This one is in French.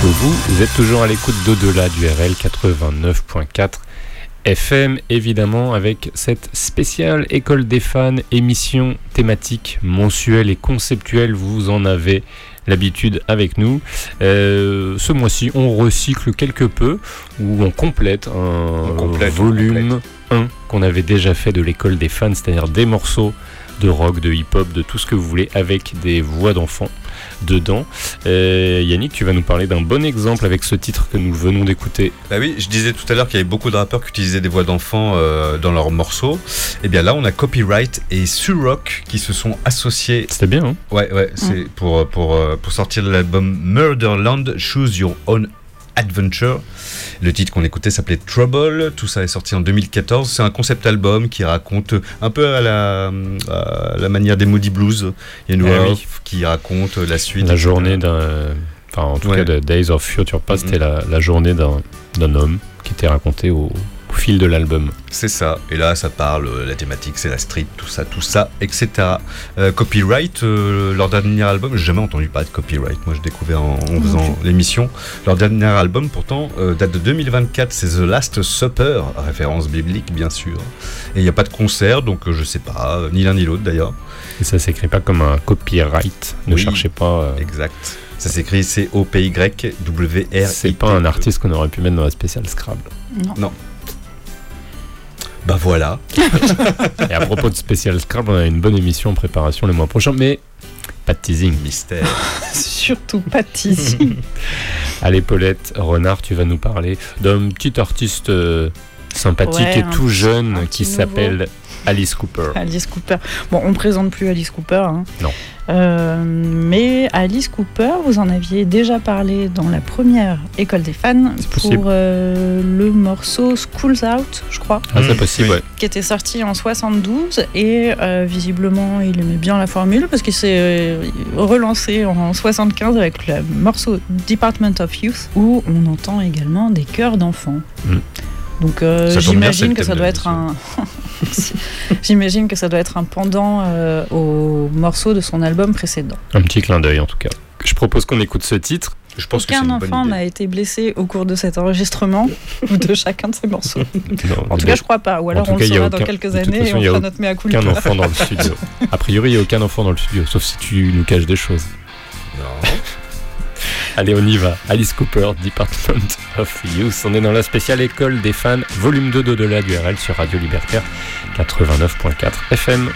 Vous êtes toujours à l'écoute d'Au-delà du RL 89.4 FM, évidemment, avec cette spéciale École des fans, émission thématique mensuelle et conceptuelle. Vous en avez l'habitude avec nous. Ce mois-ci, on recycle quelque peu, ou on complète un volume 1 qu'on avait déjà fait de l'École des fans, c'est-à-dire des morceaux de rock, de hip-hop, de tout ce que vous voulez, avec des voix d'enfants dedans. Yannick, tu vas nous parler d'un bon exemple avec ce titre que nous venons d'écouter. Bah oui, je disais tout à l'heure qu'il y avait beaucoup de rappeurs qui utilisaient des voix d'enfants dans leurs morceaux. Et bien là, on a Copyright et Surrock qui se sont associés. C'était bien, hein? Ouais, c'est pour sortir l'album Murderland, Choose Your Own Adventure. Le titre qu'on écoutait s'appelait Trouble. Tout ça est sorti en 2014. C'est un concept album qui raconte un peu à la manière des Moody Blues. Il y a une qui raconte la suite. La journée en tout cas, de Days of Future Past, c'était la journée d'un homme qui était raconté au fil de l'album. C'est ça. Et là, ça parle, la thématique, c'est la street, tout ça, etc. Copyright, leur dernier album, j'ai jamais entendu parler de Copyright. Moi, j'ai découvert en faisant l'émission. Leur dernier album, pourtant, date de 2024, c'est The Last Supper, référence biblique, bien sûr. Et il n'y a pas de concert, donc je sais pas, ni l'un ni l'autre d'ailleurs. Et ça s'écrit pas comme un copyright. Ne cherchez pas. Exact. Ça s'écrit COPYWR. C'est pas un artiste qu'on aurait pu mettre dans la spéciale Scrabble. Non. Bah voilà. Et à propos de spécial Scrabble, on a une bonne émission en préparation le mois prochain, mais pas de teasing. Mystère. Surtout pas de teasing. Allez Paulette, Renard, tu vas nous parler d'un petit artiste sympathique et tout jeune qui s'appelle Alice Cooper. Alice Cooper. Bon, on ne présente plus Alice Cooper. Hein. Non. Mais Alice Cooper, vous en aviez déjà parlé dans la première École des fans pour le morceau School's Out, je crois. Ah, c'est possible, ouais. Qui était sorti en 72 et visiblement il aimait bien la formule parce qu'il s'est relancé en 75 avec le morceau Department of Youth où on entend également des chœurs d'enfants. Donc j'imagine que ça doit être j'imagine que ça doit être un pendant au morceau de son album précédent. Un petit clin d'œil en tout cas. Je propose qu'on écoute ce titre. Je pense Aucun enfant n'a été blessé au cours de cet enregistrement ou de chacun de ces morceaux. En tout cas, je crois pas. Ou alors on le saura dans quelques années et on fera notre mea culpa. Aucun enfant dans le studio. A priori, il n'y a aucun enfant dans le studio, sauf si tu nous caches des choses. Non. Allez, on y va. Alice Cooper, Department of Youth. On est dans la spéciale École des fans, volume 2 d'Au-delà du RL sur Radio Libertaire 89.4 FM.